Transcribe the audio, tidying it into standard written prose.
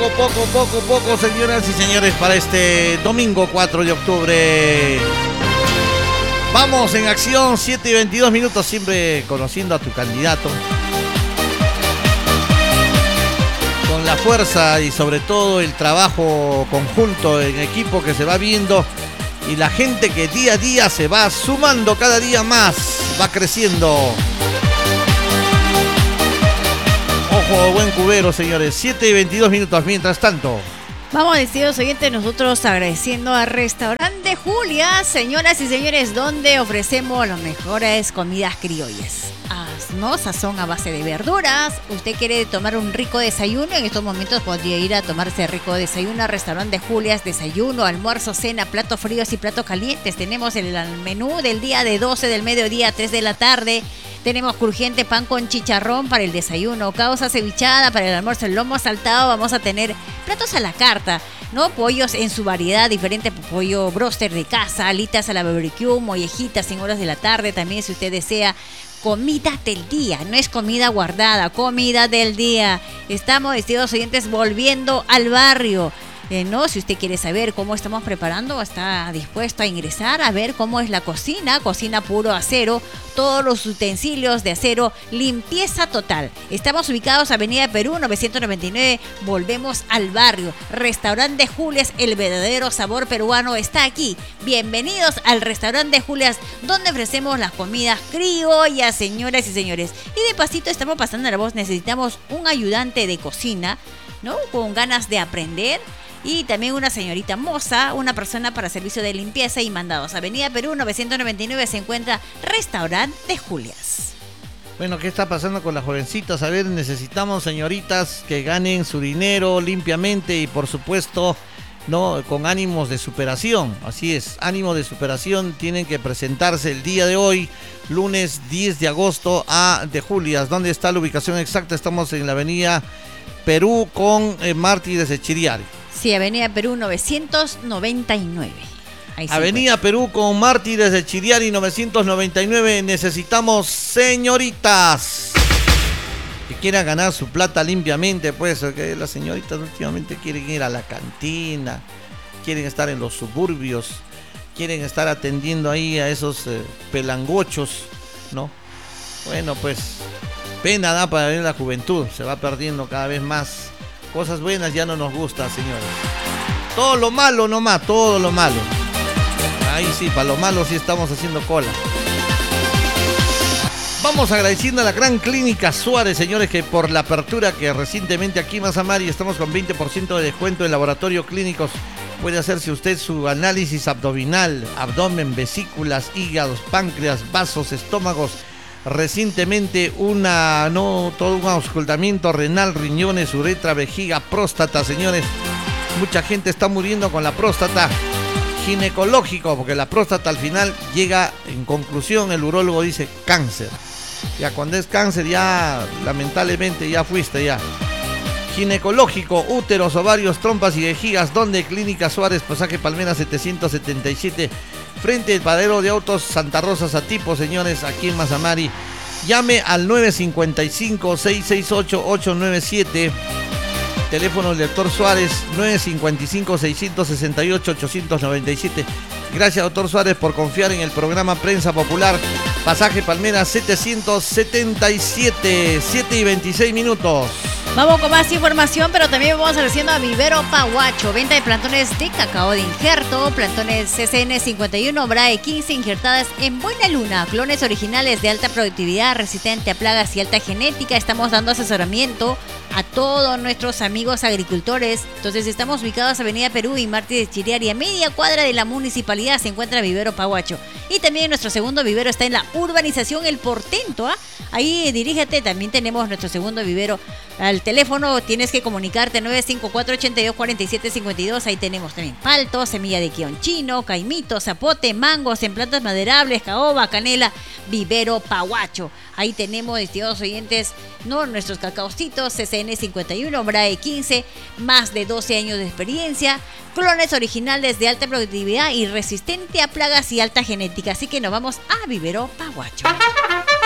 Poco, señoras y señores, para este domingo 4 de octubre. Vamos en acción, 7:22, siempre conociendo a tu candidato. Con la fuerza y sobre todo el trabajo conjunto en equipo que se va viendo y la gente que día a día se va sumando cada día más, va creciendo. Ojo, buen cubero, señores. 7:22. Mientras tanto, vamos, estimados oyentes, nosotros agradeciendo al Restaurante Julia, señoras y señores, donde ofrecemos las mejores comidas criollas. ¿No? Sazón a base de verduras. Usted quiere tomar un rico desayuno, en estos momentos podría ir a tomarse rico desayuno al Restaurante Julias. Desayuno, almuerzo, cena, platos fríos y platos calientes. Tenemos el menú del día de 12 del mediodía a 3 de la tarde. Tenemos crujiente pan con chicharrón para el desayuno, causa cevichada para el almuerzo, el lomo saltado. Vamos a tener platos a la carta, ¿no? Pollos en su variedad, diferente pollo broster de casa, alitas a la barbecue, mollejitas en horas de la tarde. También, si usted desea, comida del día, no es comida guardada, comida del día. Estamos, estimados oyentes, volviendo al barrio. No, si usted quiere saber cómo estamos preparando, está dispuesto a ingresar a ver cómo es la cocina puro acero, todos los utensilios de acero, limpieza total. Estamos ubicados Avenida Perú 999, volvemos al barrio. Restaurante Julias, el verdadero sabor peruano está aquí. Bienvenidos al Restaurante Julias, donde ofrecemos las comidas criollas, señoras y señores. Y de pasito estamos pasando la voz, necesitamos un ayudante de cocina, ¿no? Con ganas de aprender. Y también una señorita moza, una persona para servicio de limpieza y mandados. Avenida Perú 999 se encuentra Restaurante Julias. Bueno, ¿qué está pasando con las jovencitas? A ver, necesitamos señoritas que ganen su dinero limpiamente y por supuesto, no, con ánimos de superación. Así es, ánimo de superación. Tienen que presentarse el día de hoy, lunes 10 de agosto, de Julias. ¿Dónde está la ubicación exacta? Estamos en la Avenida Perú con Mártires de Chiriari. Sí, Avenida Perú 999. Avenida Perú con Mártires de Chiriari 999. Necesitamos señoritas que quieran ganar su plata limpiamente, pues, que las señoritas últimamente quieren ir a la cantina, quieren estar en los suburbios, quieren estar atendiendo ahí a esos pelangochos, ¿no? Bueno, pues, pena da para ver la juventud, se va perdiendo cada vez más. Cosas buenas ya no nos gusta, señores. Todo lo malo nomás, todo lo malo. Ahí sí, para lo malo sí estamos haciendo cola. Vamos agradeciendo a la Gran Clínica Suárez, señores, que por la apertura que recientemente aquí en Mazamari estamos con 20% de descuento en laboratorio clínicos. Puede hacerse usted su análisis abdominal, abdomen, vesículas, hígados, páncreas, vasos, estómagos. Recientemente todo un auscultamiento renal, riñones, uretra, vejiga, próstata, señores. Mucha gente está muriendo con la próstata. Ginecológico, porque la próstata al final llega, en conclusión, el urólogo dice cáncer. Ya cuando es cáncer, ya lamentablemente ya fuiste ya. Ginecológico, úteros, ovarios, trompas y vejigas, donde Clínica Suárez, pasaje Palmera 777, frente al paradero de autos Santa Rosa Satipo, señores, aquí en Mazamari. Llame al 955-668-897. Teléfono del doctor Suárez, 955-668-897. Gracias, doctor Suárez, por confiar en el programa Prensa Popular. Pasaje Palmera 777, 7:26. Vamos con más información, pero también vamos haciendo a Vivero Pahuacho. Venta de plantones de cacao de injerto, plantones CCN 51, Brae 15 injertadas en buena luna, clones originales de alta productividad, resistente a plagas y alta genética. Estamos dando asesoramiento a todos nuestros amigos agricultores. Entonces estamos ubicados Avenida Perú y Mártires de Chiriari, a media cuadra de la municipalidad se encuentra Vivero Pahuacho. Y también nuestro segundo vivero está en la urbanización El Portento, ahí dirígete. También tenemos nuestro segundo vivero. Al teléfono tienes que comunicarte 954-82-4752. Ahí tenemos también palto, semilla de quión chino, caimito, zapote, mangos en plantas maderables, caoba, canela. Vivero Pahuacho. Ahí tenemos, estimados oyentes, nuestros cacaocitos CCN 51, Brae 15, más de 12 años de experiencia, clones originales de alta productividad y resistente a plagas y alta genética. Así que nos vamos a Vivero Pahuacho.